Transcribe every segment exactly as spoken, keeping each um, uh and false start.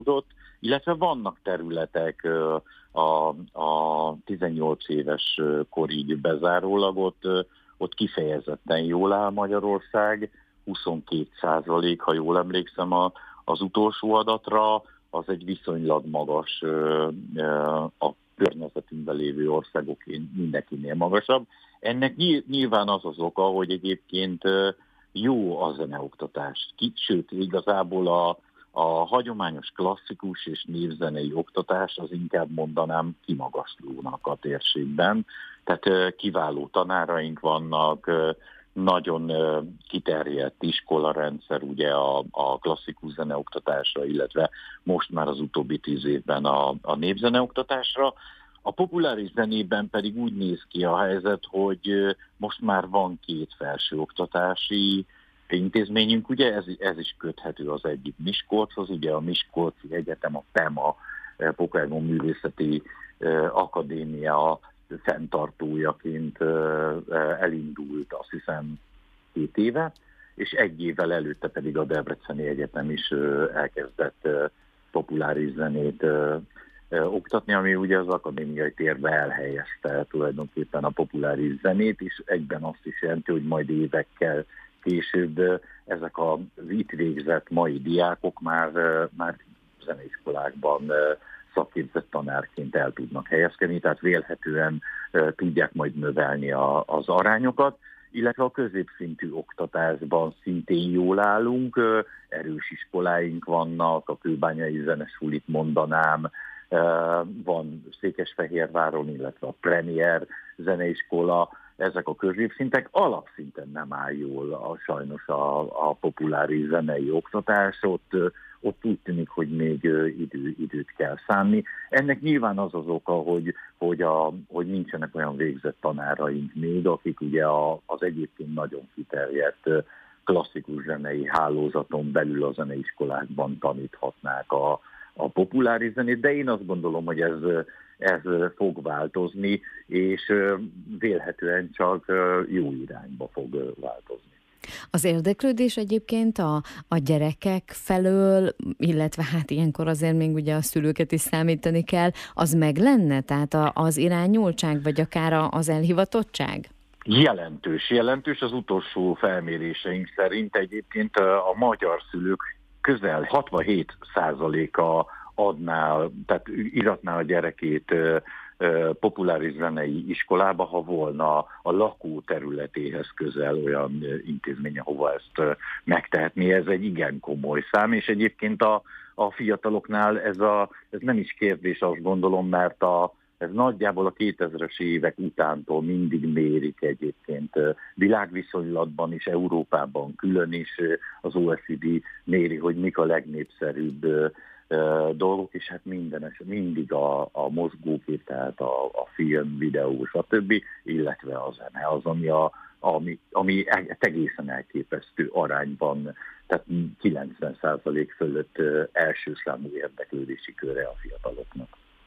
illetve vannak területek a, a tizennyolc éves korig bezárólag, ott, ott kifejezetten jól áll Magyarország, huszonkét százalék, ha jól emlékszem a, az utolsó adatra, az egy viszonylag magas, a környezetünkben lévő országok mindenkinél magasabb. Ennek nyilván az az oka, hogy egyébként jó a zeneoktatás. Sőt, igazából a, a hagyományos klasszikus és névzenei oktatás az inkább mondanám kimagaslónak a térségben. Tehát kiváló tanáraink vannak, nagyon kiterjedt iskolarendszer ugye a, a klasszikus zeneoktatásra, illetve most már az utóbbi tíz évben a, a népzeneoktatásra. A populáris zenében pedig úgy néz ki a helyzet, hogy most már van két felsőoktatási intézményünk, ugye ez, ez is köthető az egyik Miskolchoz, ugye a Miskolci Egyetem, a PEMA, Popularis Művészeti Akadémia fenntartójaként elindult, azt hiszem, két éve, és egy évvel előtte pedig a Debreceni Egyetem is elkezdett populáris zenét oktatni, ami ugye az akadémiai térbe elhelyezte tulajdonképpen a populáris zenét, és egyben azt is jelenti, hogy majd évekkel később ezek az itt végzett mai diákok már, már zeneiskolákban szakképzett tanárként el tudnak helyezkedni, tehát vélhetően tudják majd növelni a, az arányokat, illetve a középszintű oktatásban szintén jól állunk, erős iskoláink vannak, a Kőbányai Zenesulit mondanám, van Székesfehérváron, illetve a Premier zeneiskola, ezek a középszintek, alapszinten nem áll jól a, sajnos a, a populáris zenei oktatás, ott, ott úgy tűnik, hogy még idő, időt kell szánni. Ennek nyilván az az oka, hogy, hogy, a, hogy nincsenek olyan végzett tanáraink még, akik ugye a, az egyébként nagyon kiterjedt klasszikus zenei hálózaton belül a zeneiskolákban taníthatnák a, a populáris zenét, de én azt gondolom, hogy ez, ez fog változni, és vélhetően csak jó irányba fog változni. Az érdeklődés egyébként a, a gyerekek felől, illetve hát ilyenkor azért még ugye a szülőket is számítani kell, az meg lenne? Tehát a, az irányultság, vagy akár az elhivatottság? Jelentős, jelentős. Az utolsó felméréseink szerint egyébként a magyar szülők közel hatvanhét százaléka adná, tehát iratná a gyerekét populáris zenei iskolába, ha volna a lakóterületéhez közel olyan intézmény, ahova ezt megtehetné. Ez egy igen komoly szám, és egyébként a, a fiataloknál ez, a, ez nem is kérdés, azt gondolom, mert a, ez nagyjából a kétezres évek utántól mindig mérik egyébként világviszonylatban is, Európában külön is, az o e cé dé méri, hogy mik a legnépszerűbb dolgok, és hát mindenes, mindig a, a mozgókép, tehát a, a film, videó, stb., illetve a zene az, ami, a, ami, ami egészen elképesztő arányban, tehát kilencven százalék fölött első számú érdeklődési köre a fiataloknak.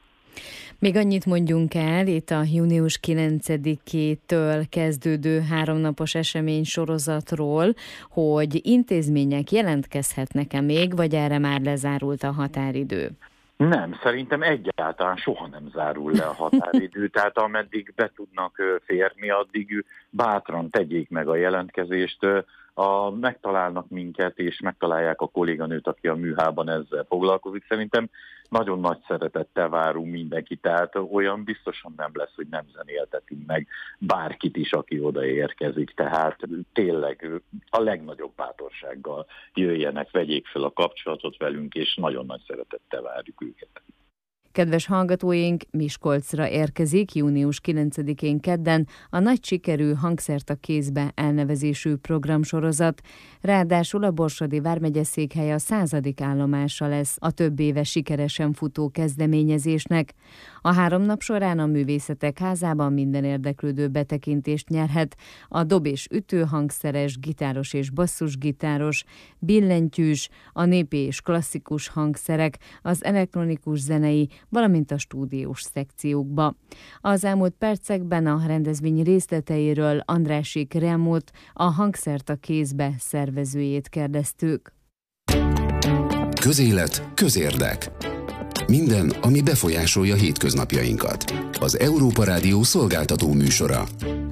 Még annyit mondjunk el, itt a június kilencedikétől kezdődő háromnapos esemény sorozatról, hogy intézmények jelentkezhetnek-e még, vagy erre már lezárult a határidő? Nem, szerintem egyáltalán soha nem zárul le a határidő, tehát ameddig be tudnak férni, addig bátran tegyék meg a jelentkezést, a, megtalálnak minket, és megtalálják a kolléganőt, aki a műhában ezzel foglalkozik. Szerintem nagyon nagy szeretettel várunk mindenkit, tehát olyan biztosan nem lesz, hogy nem zenéltetünk meg bárkit is, aki oda érkezik. Tehát tényleg a legnagyobb bátorsággal jöjjenek, vegyék fel a kapcsolatot velünk, és nagyon nagy szeretettel várjuk őket. Kedves hallgatóink, Miskolcra érkezik június kilencedikén kedden a nagy sikerű Hangszert a kézbe elnevezésű programsorozat. Ráadásul a Borsodi vármegye székhelye a századik állomása lesz a több éve sikeresen futó kezdeményezésnek. A három nap során a Művészetek Házában minden érdeklődő betekintést nyerhet a dob- és ütőhangszeres, gitáros és basszusgitáros, billentyűs, a népi és klasszikus hangszerek, az elektronikus zenei, valamint a stúdiós szekciókba. Az elmúlt percekben a rendezvény részleteiről Andrássy Remót, a Hangszert a kézbe szervezőjét kérdeztük. Közélet, közérdek. Minden, ami befolyásolja hétköznapjainkat. Az Európa Rádió szolgáltató műsora.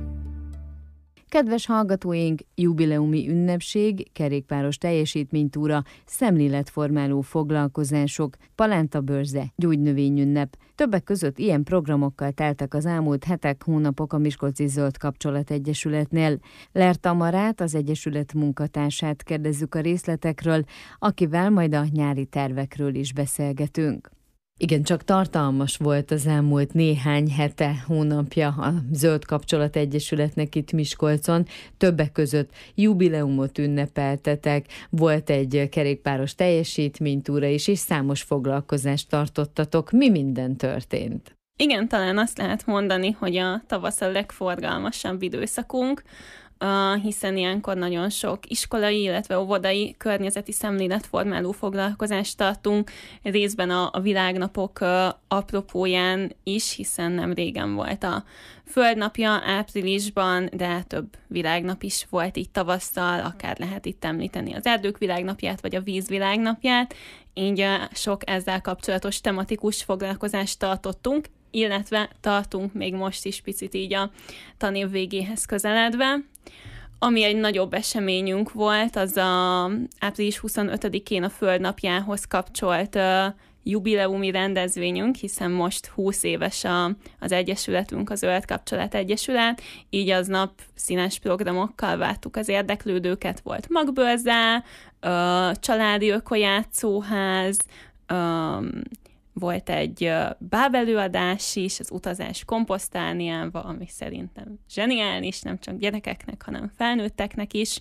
Kedves hallgatóink, jubileumi ünnepség, kerékpáros teljesítménytúra, szemléletformáló foglalkozások, palántabőrze, gyógynövényünnep. Többek között ilyen programokkal teltek az elmúlt hetek, hónapok a Miskolci Zöld Kapcsolat Egyesületnél. Ler Tamarát, az Egyesület munkatársát kérdezzük a részletekről, akivel majd a nyári tervekről is beszélgetünk. Igen, csak tartalmas volt az elmúlt néhány hete, hónapja a Zöld Kapcsolat Egyesületnek itt Miskolcon. Többek között jubileumot ünnepeltetek, volt egy kerékpáros teljesítménytúra is, és számos foglalkozást tartottatok. Mi minden történt? Igen, talán azt lehet mondani, hogy a tavasz a legforgalmasabb időszakunk, Uh, hiszen ilyenkor nagyon sok iskolai, illetve óvodai környezeti szemléletformáló foglalkozást tartunk, részben a, a világnapok uh, apropóján is, hiszen nem régen volt a Földnapja áprilisban, de több világnap is volt így tavasszal, akár lehet itt említeni az Erdők világnapját, vagy a Víz világnapját, így uh, sok ezzel kapcsolatos tematikus foglalkozást tartottunk, illetve tartunk még most is picit így a tanév végéhez közeledve. Ami egy nagyobb eseményünk volt, az a április huszonötödikén a Földnapjához kapcsolt uh, jubileumi rendezvényünk, hiszen most húsz éves a, az Egyesületünk, az Zöld Kapcsolat Egyesület, így aznap színes programokkal vártuk az érdeklődőket, volt magbőrzá, uh, családi ökojátszóház, um, volt egy bábelőadás is, az utazás komposztálniába, ami szerintem zseniális, nem csak gyerekeknek, hanem felnőtteknek is,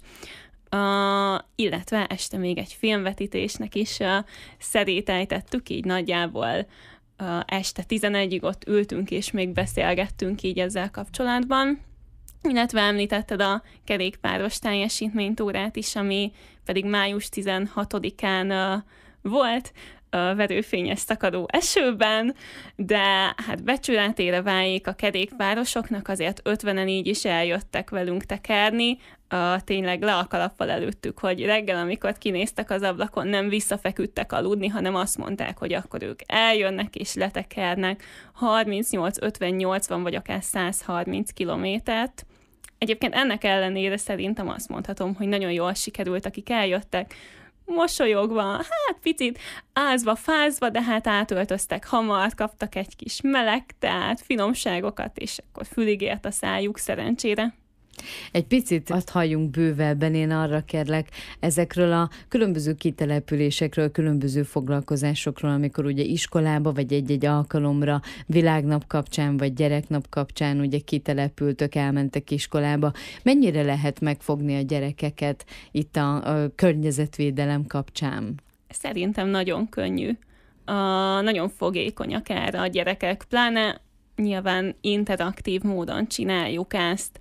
uh, illetve este még egy filmvetítésnek is uh, szerétejtettük, így nagyjából uh, este tizenegyig ott ültünk, és még beszélgettünk így ezzel kapcsolatban. Illetve említetted a kerékpáros teljesítménytúrát is, ami pedig május tizenhatodikán uh, volt, a verőfényes szakadó esőben, de hát becsületére váljék a kerékpárosoknak, azért ötvenen így is eljöttek velünk tekerni, a, tényleg le a kalappal előttük, hogy reggel, amikor kinéztek az ablakon, nem visszafeküdtek aludni, hanem azt mondták, hogy akkor ők eljönnek és letekernek harmincnyolc, ötven, nyolcvan vagy akár száz harminc kilométert. Egyébként ennek ellenére szerintem azt mondhatom, hogy nagyon jól sikerült, akik eljöttek, mosolyogva, hát picit ázva, fázva, de hát átöltöztek hamar, kaptak egy kis meleg, tehát finomságokat, és akkor fülig ért a szájuk szerencsére. Egy picit azt halljunk bővebben, én arra kérlek, ezekről a különböző kitelepülésekről, különböző foglalkozásokról, amikor ugye iskolába, vagy egy-egy alkalomra, világnap kapcsán, vagy gyereknap kapcsán ugye kitelepültök, elmentek iskolába. Mennyire lehet megfogni a gyerekeket itt a, a környezetvédelem kapcsán? Szerintem nagyon könnyű. A, nagyon fogékonyak erre a gyerekek, pláne nyilván interaktív módon csináljuk ezt,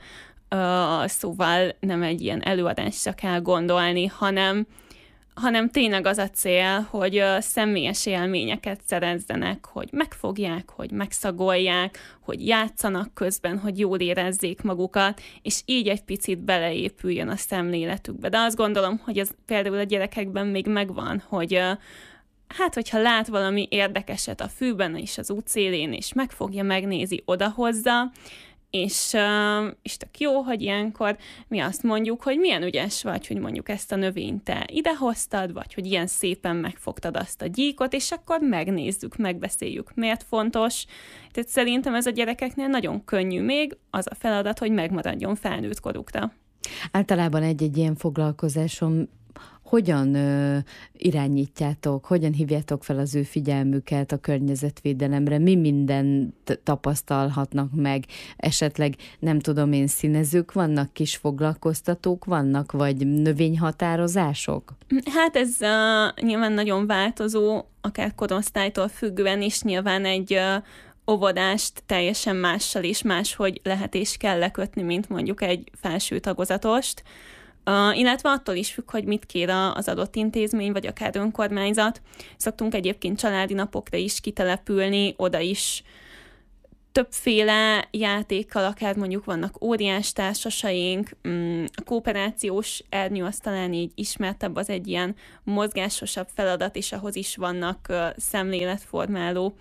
Uh, szóval nem egy ilyen előadásra kell gondolni, hanem, hanem tényleg az a cél, hogy uh, személyes élményeket szerezzenek, hogy megfogják, hogy megszagolják, hogy játszanak közben, hogy jól érezzék magukat, és így egy picit beleépüljön a szemléletükbe. De azt gondolom, hogy ez például a gyerekekben még megvan, hogy uh, hát, hogyha lát valami érdekeset a fűben és az útszélén, és megfogja, megnézi, odahozza, És, uh, és tök jó, hogy ilyenkor mi azt mondjuk, hogy milyen ügyes vagy, hogy mondjuk ezt a növényt te idehoztad, vagy hogy ilyen szépen megfogtad azt a gyíkot, és akkor megnézzük, megbeszéljük, miért fontos. Tehát szerintem ez a gyerekeknél nagyon könnyű még, az a feladat, hogy megmaradjon felnőtt korukra. Általában egy-egy ilyen foglalkozáson hogyan ö, irányítjátok, hogyan hívjátok fel az ő figyelmüket a környezetvédelemre, mi mindent tapasztalhatnak meg, esetleg nem tudom én, színezők vannak, kis foglalkoztatók vannak, vagy növényhatározások? Hát ez uh, nyilván nagyon változó, akár korosztálytól függően is, nyilván egy uh, óvodást teljesen mással is máshogy lehet és kell lekötni, mint mondjuk egy felső tagozatost. Uh, illetve attól is függ, hogy mit kér az adott intézmény, vagy akár önkormányzat. Szoktunk egyébként családi napokra is kitelepülni, oda is többféle játékkal, akár mondjuk vannak óriás társasaink, a kooperációs ernyő az talán így ismertebb, az egy ilyen mozgásosabb feladat, és ahhoz is vannak szemléletformáló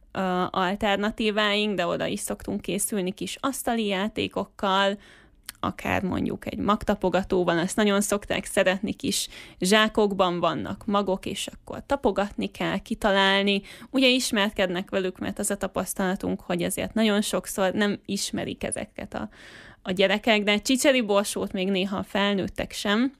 alternatíváink, de oda is szoktunk készülni kis asztali játékokkal, akár mondjuk egy magtapogatóban, ezt nagyon szokták szeretni, kis zsákokban vannak magok, és akkor tapogatni kell, kitalálni. Ugye ismerkednek velük, mert az a tapasztalatunk, hogy azért nagyon sokszor nem ismerik ezeket a, a gyerekek, de csicseri borsót még néha a felnőttek sem.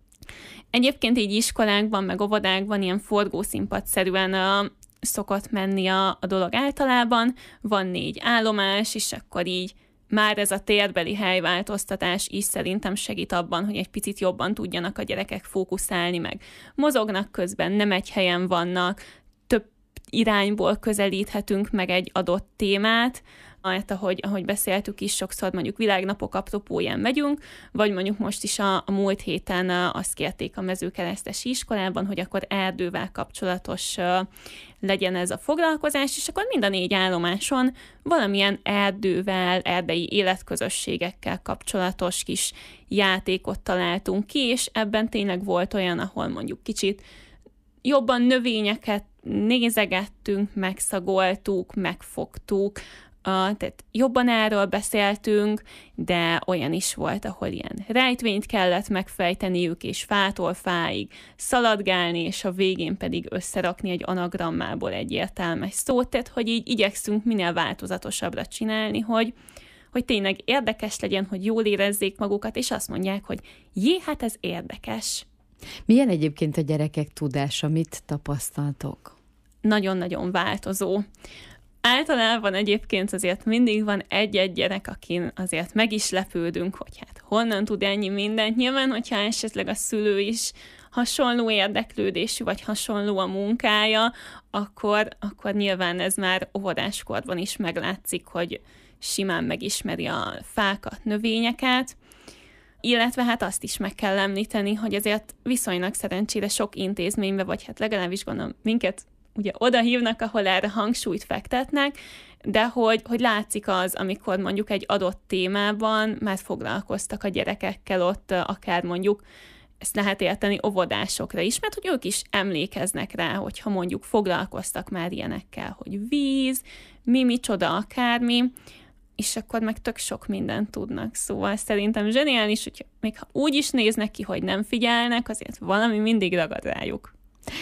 Egyébként így iskolákban, meg óvodákban ilyen forgószínpadszerűen a, szokott menni a, a dolog általában. Van négy állomás, és akkor így már ez a térbeli helyváltoztatás is szerintem segít abban, hogy egy picit jobban tudjanak a gyerekek fókuszálni, meg mozognak közben, nem egy helyen vannak, több irányból közelíthetünk meg egy adott témát, mert ahogy, ahogy beszéltük is, sokszor mondjuk világnapok apropóján megyünk, vagy mondjuk most is a, a múlt héten azt kérték a Mezőkeresztesi iskolában, hogy akkor erdővel kapcsolatos legyen ez a foglalkozás, és akkor mind a négy állomáson valamilyen erdővel, erdei életközösségekkel kapcsolatos kis játékot találtunk ki, és ebben tényleg volt olyan, ahol mondjuk kicsit jobban növényeket nézegettünk, megszagoltuk, megfogtuk, Uh, tehát jobban erről beszéltünk, de olyan is volt, ahol ilyen rejtvényt kellett megfejteniük, és fától fáig szaladgálni, és a végén pedig összerakni egy anagrammából egy értelmes szót, tehát hogy így igyekszünk minél változatosabbra csinálni, hogy, hogy tényleg érdekes legyen, hogy jól érezzék magukat, és azt mondják, hogy jé, hát ez érdekes. Milyen egyébként a gyerekek tudása, mit tapasztaltok? Nagyon-nagyon változó. Általában egyébként azért mindig van egy-egy gyerek, akin azért meg is lepődünk, hogy hát honnan tud ennyi mindent. Nyilván, hogyha esetleg a szülő is hasonló érdeklődésű, vagy hasonló a munkája, akkor, akkor nyilván ez már óvodáskorban is meglátszik, hogy simán megismeri a fákat, növényeket, illetve hát azt is meg kell említeni, hogy azért viszonylag szerencsére sok intézménybe, vagy hát legalábbis gondolom minket ugye oda hívnak, ahol erre hangsúlyt fektetnek, de hogy, hogy látszik az, amikor mondjuk egy adott témában már foglalkoztak a gyerekekkel ott, akár mondjuk ezt lehet érteni óvodásokra is, mert hogy ők is emlékeznek rá, hogyha mondjuk foglalkoztak már ilyenekkel, hogy víz, mi, micsoda, akármi, és akkor meg tök sok mindent tudnak. Szóval szerintem zseniális, hogy még ha úgy is néznek ki, hogy nem figyelnek, azért valami mindig ragad rájuk.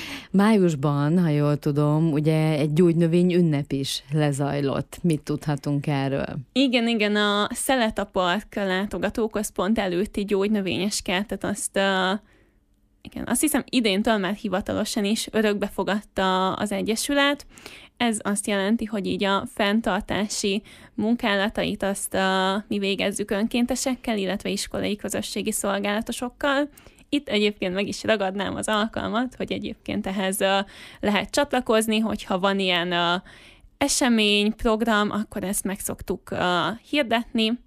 Májusban, ha jól tudom, ugye egy gyógynövény ünnep is lezajlott. Mit tudhatunk erről? Igen, igen, a Szeleta Park látogatóközpont előtti gyógynövényes kertet azt, uh, igen, azt hiszem idéntől már hivatalosan is örökbe fogadta az Egyesület. Ez azt jelenti, hogy így a fenntartási munkálatait azt uh, mi végezzük önkéntesekkel, illetve iskolai közösségi szolgálatosokkal. Itt egyébként meg is ragadnám az alkalmat, hogy egyébként ehhez uh, lehet csatlakozni, hogyha van ilyen uh, esemény, program, akkor ezt meg szoktuk uh, hirdetni.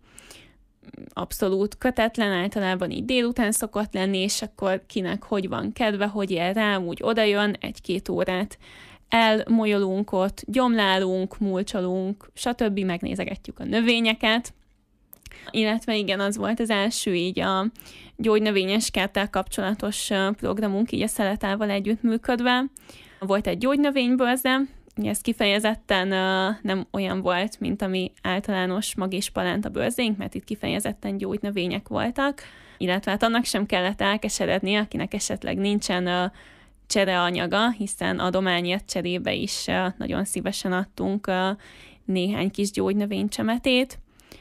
Abszolút kötetlen, általában így délután szokott lenni, és akkor kinek hogy van kedve, hogy ér rá, úgy odajön, egy-két órát elmolyolunk ott, gyomlálunk, mulcsolunk, stb. Megnézegetjük a növényeket. Illetve igen, az volt az első így a gyógynövényes kerttel kapcsolatos programunk, így a Szeletával együttműködve. Volt egy gyógynövénybörze, ez kifejezetten nem olyan volt, mint ami általános mag- és palánta bőrzénk, mert itt kifejezetten gyógynövények voltak, illetve hát annak sem kellett elkeseredni, akinek esetleg nincsen csereanyaga, hiszen adományért cserébe is nagyon szívesen adtunk néhány kis gyógynövénycsemetét.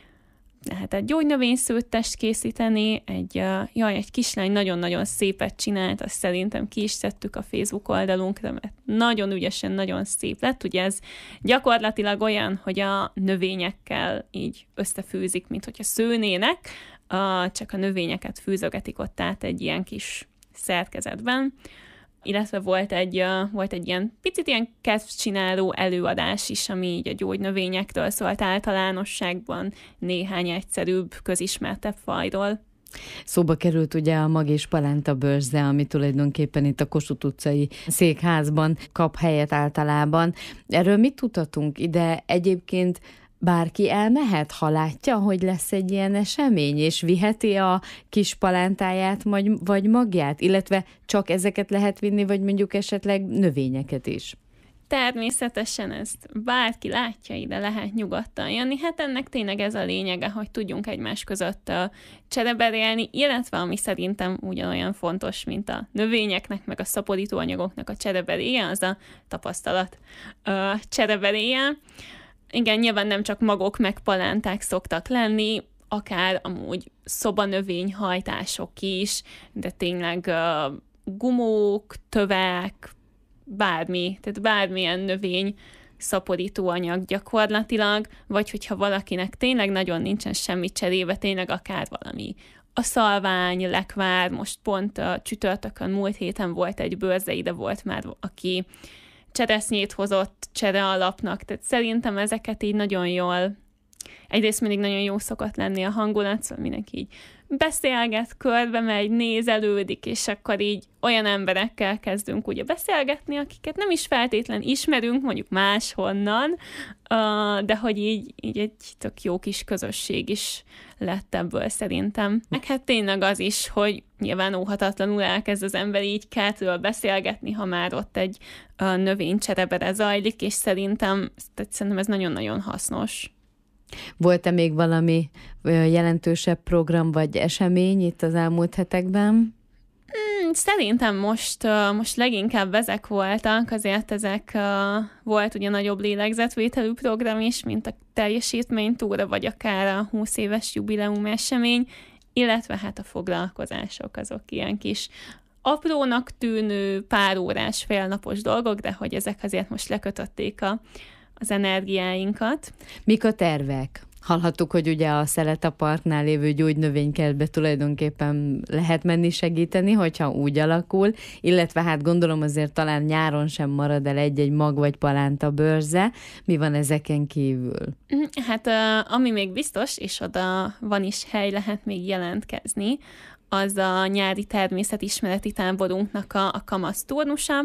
Lehet egy gyógynövényszőttest készíteni, egy, jaj, egy kislány nagyon-nagyon szépet csinált, azt szerintem ki is szedtük a Facebook oldalunkra, mert nagyon ügyesen, nagyon szép lett. Ugye ez gyakorlatilag olyan, hogy a növényekkel így összefűzik, mint hogyha szőnének, csak a növényeket fűzögetik ott át egy ilyen kis szerkezetben. Illetve volt egy, volt egy ilyen picit ilyen kedvcsináló előadás is, ami így a gyógynövényektől szólt általánosságban, néhány egyszerűbb, közismertebb fajról. Szóba került ugye a mag- és palánta bőrze, ami tulajdonképpen itt a Kossuth utcai székházban kap helyet általában. Erről mit tudhatunk? Ide egyébként bárki elmehet, ha látja, hogy lesz egy ilyen esemény, és viheti a kis palántáját vagy, vagy magját, illetve csak ezeket lehet vinni, vagy mondjuk esetleg növényeket is? Természetesen ezt bárki látja, ide lehet nyugodtan jönni. Hát ennek tényleg ez a lényege, hogy tudjunk egymás között csereberélni, illetve ami szerintem ugyanolyan fontos, mint a növényeknek, meg a szaporítóanyagoknak a csereberéje, az a tapasztalat csereberéje. Igen, nyilván nem csak magok meg palánták szoktak lenni, akár amúgy szobanövényhajtások is, de tényleg gumók, tövek, bármi, tehát bármilyen növény szaporítóanyag gyakorlatilag, vagy hogyha valakinek tényleg nagyon nincsen semmi cserébe, tényleg akár valami a szalvány, lekvár, most pont a csütörtökön múlt héten volt egy bőrze, ide volt már, aki cseresznyét hozott csere alapnak, tehát szerintem ezeket így nagyon jól, egyrészt mindig nagyon jó szokott lenni a hangulat, szóval mindenki így beszélget, körbe megy, nézelődik, és akkor így olyan emberekkel kezdünk ugye beszélgetni, akiket nem is feltétlen ismerünk, mondjuk máshonnan, de hogy így, így egy tök jó kis közösség is lett ebből szerintem. Meg hát tényleg az is, hogy nyilván óhatatlanul elkezd az ember így kertről beszélgetni, ha már ott egy növénycserebere zajlik, és szerintem, szerintem ez nagyon-nagyon hasznos. Volt-e még valami jelentősebb program vagy esemény itt az elmúlt hetekben? Hmm, szerintem most, most leginkább ezek voltak, azért ezek volt ugye nagyobb lélegzetvételű program is, mint a teljesítménytúra, vagy akár a húsz éves jubileum esemény, illetve hát a foglalkozások azok ilyen kis aprónak tűnő pár órás, félnapos dolgok, de hogy ezek azért most lekötötték a az energiáinkat. Mik a tervek? Hallhattuk, hogy ugye a Szeleta Parknál lévő gyógynövénykertbe tulajdonképpen lehet menni segíteni, hogyha úgy alakul, illetve hát gondolom azért talán nyáron sem marad el egy-egy mag vagy palánta bőrze. Mi van ezeken kívül? Hát ami még biztos, és oda van is hely, lehet még jelentkezni, az a nyári természetismereti táborunknak a, a kamasz turnusa.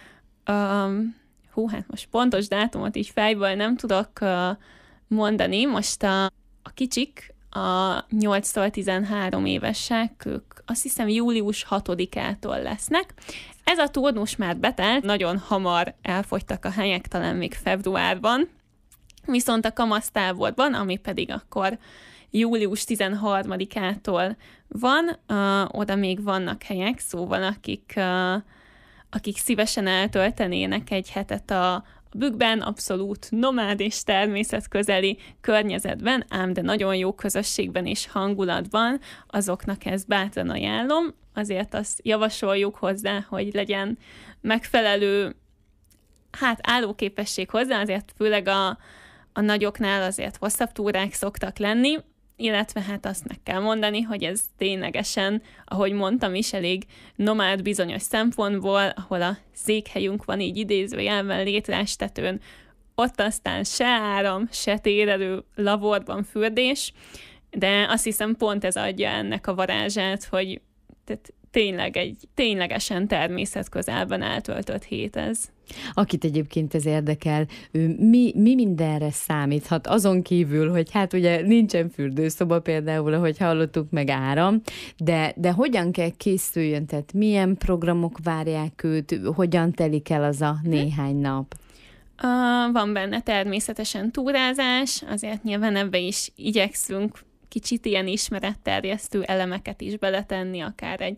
Um, Hú, hát most pontos dátumot így fejből nem tudok uh, mondani. Most a, a kicsik, a nyolctól tizenhárom évesek, ők azt hiszem július hatodikától lesznek. Ez a turnus már betelt, nagyon hamar elfogytak a helyek, talán még februárban, viszont a kamasztáborban, ami pedig akkor július tizenharmadikától van, uh, oda még vannak helyek, szóval akik... Uh, akik szívesen eltöltenének egy hetet a, a bükkben, abszolút nomád és természetközeli környezetben, ám de nagyon jó közösségben és hangulatban, azoknak ezt bátran ajánlom. Azért azt javasoljuk hozzá, hogy legyen megfelelő hát állóképesség hozzá, azért főleg a, a nagyoknál azért hosszabb túrák szoktak lenni, illetve hát azt meg kell mondani, hogy ez ténylegesen, ahogy mondtam is, elég nomád bizonyos szempontból, ahol a székhelyünk van így idézőjelben létrástetőn, ott aztán se áram, se térelő, laborban fürdés, de azt hiszem pont ez adja ennek a varázsát, hogy tehát tényleg egy ténylegesen természetközelben eltöltött hét ez. Akit egyébként ez érdekel, mi, mi mindenre számíthat, azon kívül, hogy hát ugye nincsen fürdőszoba például, ahogy hallottuk, meg áram, de, de hogyan kell készüljön, tehát milyen programok várják őt, hogyan telik el az a néhány nap? Uh, van benne természetesen túrázás, azért nyilván ebbe is igyekszünk kicsit ilyen ismeretterjesztő elemeket is beletenni, akár egy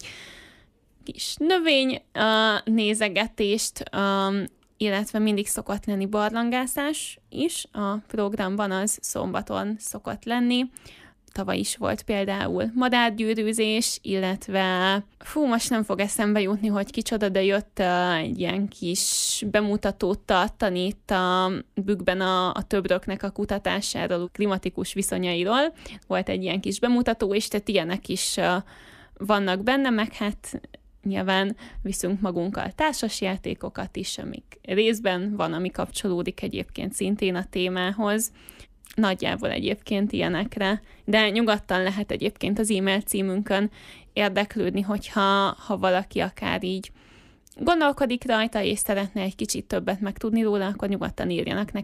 kis növény uh, nézegetést, um, illetve mindig szokott lenni barlangászás is. A programban az szombaton szokott lenni. Tavaly is volt például madárgyűrűzés, illetve fú, most nem fog eszembe jutni, hogy kicsoda, de jött uh, egy ilyen kis bemutatót tartani itt a bükkben a, a töbröknek a kutatásáról, a klimatikus viszonyairól. Volt egy ilyen kis bemutató, és tehát ilyenek is uh, vannak benne, meg hát nyilván viszünk magunkkal társasjátékokat is, amik részben van, ami kapcsolódik egyébként szintén a témához. Nagyjából egyébként ilyenekre, de nyugodtan lehet egyébként az e-mail címünkön érdeklődni, hogyha ha valaki akár így gondolkodik rajta, és szeretne egy kicsit többet megtudni róla, akkor nyugodtan írjanak nekünk.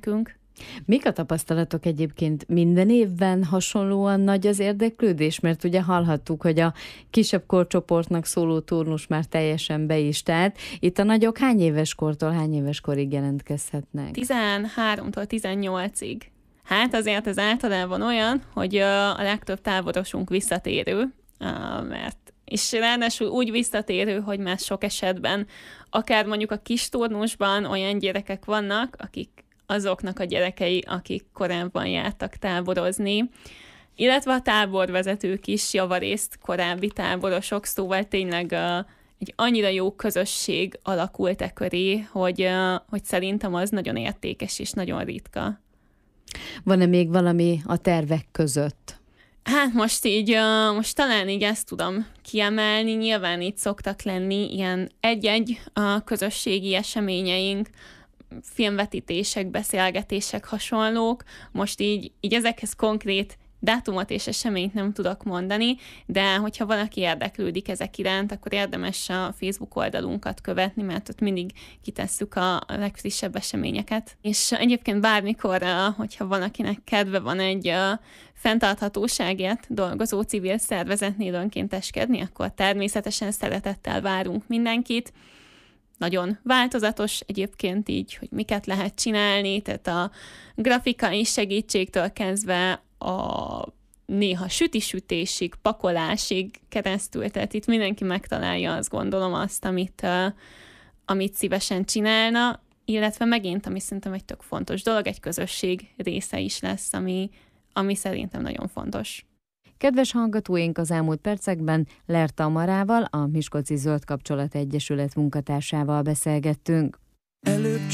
Mik a tapasztalatok egyébként? Minden évben hasonlóan nagy az érdeklődés? Mert ugye hallhattuk, hogy a kisebb korcsoportnak szóló turnus már teljesen be is telt. Itt a nagyok hány éves kortól hány éves korig jelentkezhetnek? tizenháromtól tizennyolcig. Hát azért ez általában olyan, hogy a legtöbb táborosunk visszatérő, mert és ráadásul úgy visszatérő, hogy már sok esetben, akár mondjuk a kis turnusban olyan gyerekek vannak, akik azoknak a gyerekei, akik korábban jártak táborozni, illetve a táborvezetők is javarészt korábbi táborosok, szóval tényleg uh, egy annyira jó közösség alakult e köré, hogy, uh, hogy szerintem az nagyon értékes és nagyon ritka. Van-e még valami a tervek között? Hát most így, uh, most talán így ezt tudom kiemelni, nyilván így szoktak lenni ilyen egy-egy uh, közösségi eseményeink, filmvetítések, beszélgetések, hasonlók. Most így, így ezekhez konkrét dátumot és eseményt nem tudok mondani, de hogyha valaki érdeklődik ezek iránt, akkor érdemes a Facebook oldalunkat követni, mert ott mindig kitesszük a legfrissebb eseményeket. És egyébként bármikor, hogyha valakinek kedve van egy fenntarthatóságért dolgozó civil szervezetnél önkénteskedni, akkor természetesen szeretettel várunk mindenkit. Nagyon változatos egyébként így, hogy miket lehet csinálni, tehát a grafikai segítségtől kezdve a néha sütisütésig, pakolásig keresztül, tehát itt mindenki megtalálja, azt gondolom, azt, amit, uh, amit szívesen csinálna, illetve megint, ami szerintem egy tök fontos dolog, egy közösség része is lesz, ami, ami szerintem nagyon fontos. Kedves hallgatóink, az elmúlt percekben Ler Tamarával, a Miskolci Zöld Kapcsolat Egyesület munkatársával beszélgettünk. Előbb